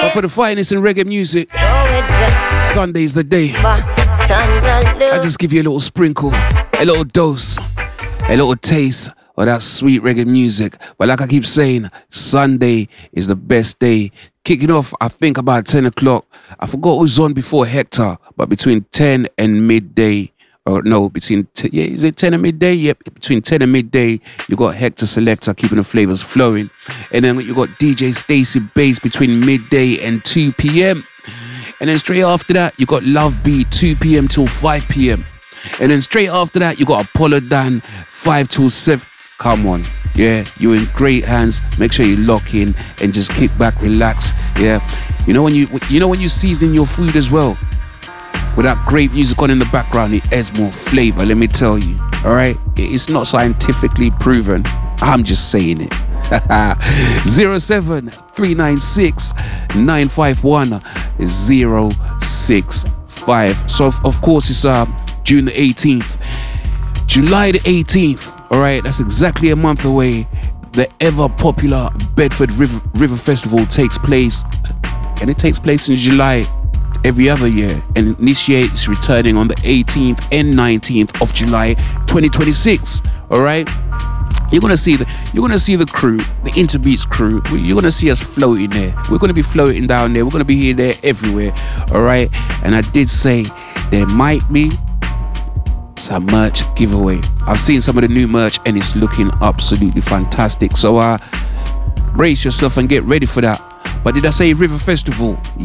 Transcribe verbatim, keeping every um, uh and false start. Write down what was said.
But for the finest in reggae music, Sunday's the day. I just give you a little sprinkle, a little dose, a little taste of that sweet reggae music. But like I keep saying, Sunday is the best day. Kicking off, I think about ten o'clock. I forgot who was on before Hector, but between ten and midday, or no, between, t- yeah, is it ten and midday? Yep, between ten and midday, you got Hector Selector keeping the flavors flowing. And then you got D J Stacy Bass between midday and two p.m. And then straight after that, you got Love Beat two p.m. till five p.m. And then straight after that, you got Apollo Dan five till seven. Come on, yeah, you're in great hands. Make sure you lock in and just kick back, relax. Yeah, you know when you you know when you season your food as well, with that great music on in the background, it adds more flavor. Let me tell you, all right. It's not scientifically proven. I'm just saying it. Zero seven three nine six nine five one zero six five. So of, of course it's uh June the eighteenth, July the eighteenth. All right, that's exactly a month away. The ever popular Bedford River, River Festival takes place, and it takes place in July every other year, and initiates returning on the eighteenth and nineteenth of July twenty twenty-six. All right, you're gonna see the you're gonna see the crew, the Interbeats crew. You're gonna see us floating there. We're gonna be floating down there. We're gonna be here, there, everywhere. All right, and I did say there might be some merch giveaway. I've seen some of the new merch and it's looking absolutely fantastic. So uh, brace yourself and get ready for that. But did I say River Festival?